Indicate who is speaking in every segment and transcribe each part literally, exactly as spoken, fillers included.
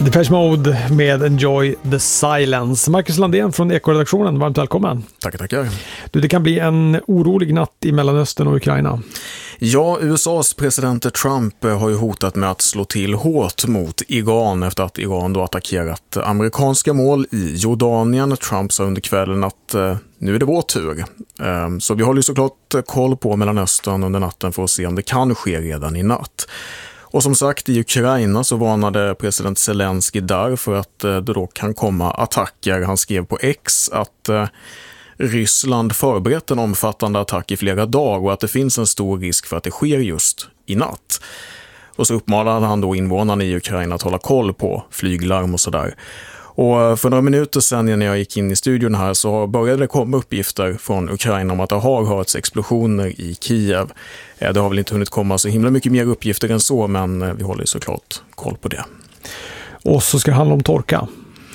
Speaker 1: Depeche Mode med Enjoy the Silence. Marcus Landén från Eko-redaktionen, varmt välkommen.
Speaker 2: Tackar, tackar.
Speaker 1: Du, det kan bli en orolig natt i Mellanöstern och Ukraina.
Speaker 2: Ja, U S A:s president Trump har ju hotat med att slå till hårt mot Iran efter att Iran då attackerat amerikanska mål i Jordanien. Trump sa under kvällen att eh, nu är det vår tur. Eh, så vi håller ju såklart koll på Mellanöstern under natten för att se om det kan ske redan i natt. Och som sagt, i Ukraina så varnade president Zelensky där för att eh, det då kan komma attacker. Han skrev på X att eh, Ryssland förberett en omfattande attack i flera dagar och att det finns en stor risk för att det sker just i natt. Och så uppmanade han då invånarna i Ukraina att hålla koll på flyglarm och sådär. Och för några minuter sedan när jag gick in i studion här så började det komma uppgifter från Ukraina om att det har hörts explosioner i Kiev. Det har väl inte hunnit komma så himla mycket mer uppgifter än så, men vi håller såklart koll på det.
Speaker 1: Och så ska det handla om torka.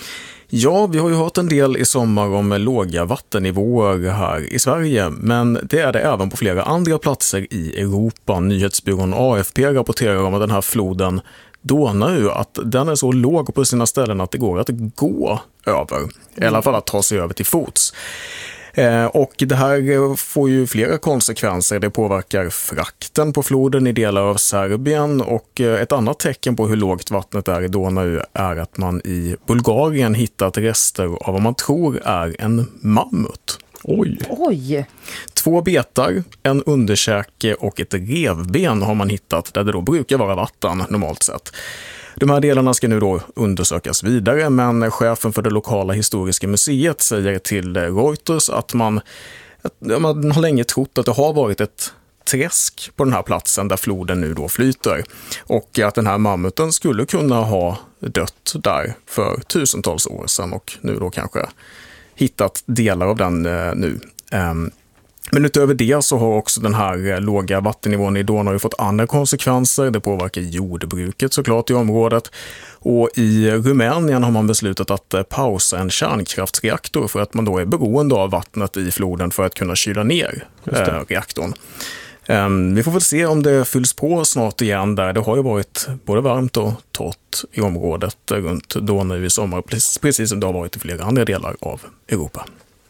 Speaker 2: Ja, vi har ju hört en del i sommar om låga vattennivåer här i Sverige, men det är det även på flera andra platser i Europa. Nyhetsbyrån A F P rapporterar om att den här floden Donau, att den är så låg på sina ställen att det går att gå över, i alla fall att ta sig över till fots. Eh, och det här får ju flera konsekvenser. Det påverkar frakten på floden i delar av Serbien, och eh, ett annat tecken på hur lågt vattnet är i Donau är att man i Bulgarien hittat rester av vad man tror är en mammut.
Speaker 1: Oj.
Speaker 3: Oj.
Speaker 2: Två betar, en underkäke och ett revben har man hittat där det då brukar vara vatten normalt sett. De här delarna ska nu då undersökas vidare, men chefen för det lokala historiska museet säger till Reuters att man, att man har länge trott att det har varit ett träsk på den här platsen där floden nu då flyter, och att den här mammuten skulle kunna ha dött där för tusentals år sedan och nu då kanske hittat delar av den eh, nu. Um, Men utöver det så har också den här låga vattennivån i Donau fått andra konsekvenser. Det påverkar jordbruket såklart i området. Och i Rumänien har man beslutat att pausa en kärnkraftsreaktor för att man då är beroende av vattnet i floden för att kunna kyla ner eh, reaktorn. Um, vi får väl se om det fylls på snart igen där. Det har ju varit både varmt och torrt i området runt Donau i sommar, precis som det har varit i flera andra delar av Europa.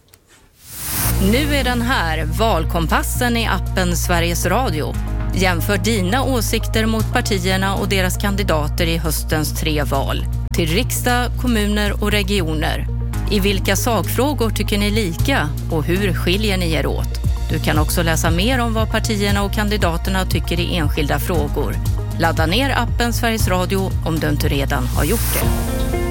Speaker 4: Nu är den här, valkompassen i appen Sveriges Radio. Jämför dina åsikter mot partierna och deras kandidater i höstens tre val. Till riksdag, kommuner och regioner. I vilka sakfrågor tycker ni lika och hur skiljer ni er åt? Du kan också läsa mer om vad partierna och kandidaterna tycker i enskilda frågor. Ladda ner appen Sveriges Radio om du inte redan har gjort det.